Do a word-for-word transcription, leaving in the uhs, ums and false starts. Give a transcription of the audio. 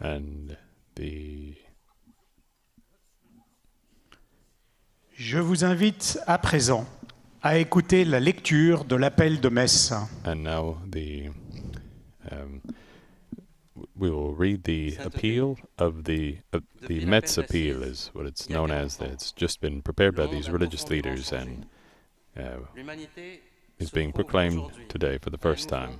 and the Je vous invite à présent à écouter la lecture de l'appel de messe. and now the um, we will read the appeal of the uh, the Metz appeal is what it's known as. It's just been prepared by these religious leaders and uh, is being proclaimed today for the first time.